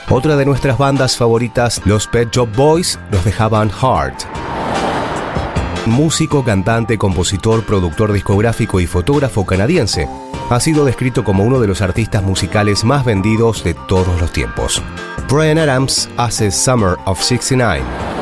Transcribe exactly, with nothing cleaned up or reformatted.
Otra de nuestras bandas favoritas, los Pet Shop Boys, nos dejaban Heart. Músico, cantante, compositor, productor discográfico y fotógrafo canadiense, ha sido descrito como uno de los artistas musicales más vendidos de todos los tiempos. Bryan Adams hace Summer of sixty-nine.